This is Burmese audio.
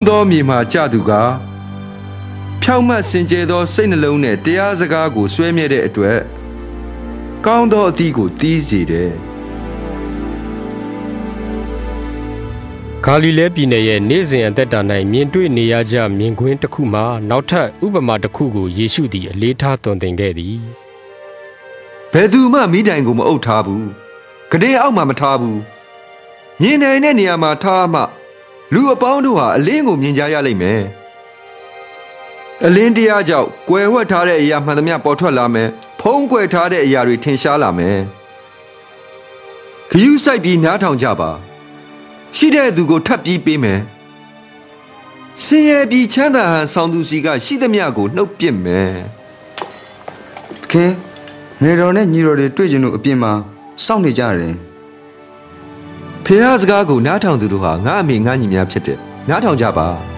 သောမြေမှာကြသူကဖြောင့်မတ်စင်ကြယ်သောစိတ်နှလုံးနဲ့တရားစကားကိုဆွဲမြဲတဲ့အတွက်ကောင်းသောအသီးကိုသီးစေတယ်ဂါလိလဲပြည်နယ်ရဲ့နေ့စဉ်အသက်တာ၌မြင်တွေ့နေရကြမြင်ကွင်းတစ်ခုမှနောက်ထပ်ဥပမာတစ်ခုကိုယေရှုသည်အလေးထားသွန်သင်ခဲ့သည်ဘယ်သူမှမိတိုင်ကိုမအုပ်ထားဘူးကတဲ့အောက်မှာမထားဘူးမြင်နိုင်တဲ့နေရာမှာထားမှလူအပေါင်းတို့ဟာအလင်းကိုမြင်ကြရလိမ့်မယ်အလင်းတရားကြောင့်ကွယ်ဝှက်ထားတဲ့အရာမှန်သမျှပေါ်ထွက်လာမယ်ဖုံးကွယ်ထားတဲ့အရာတွေထင်ရှားလာမယ်ခရူးဆိုင်ပြီးနားထောင်ကြပါရှိတဲ့သူကိုထပ်ပြီးပေးမယ်ဆင်းရဲပြီးချမ်းသာဟန်ဆောင်သူစီကရှိသမျှကိုနှုတ်ပစ်မယ်ခင်နေတော်နဲ့ညီတော်တွေတွေ့ကြလို့အပြင်မှာစောင့်နေကြတယ်ဖះစကားကိုနားထောင်သူတို့ဟာငါအမေငါညီများဖြစ်တယ်နားထောင်ကြပါ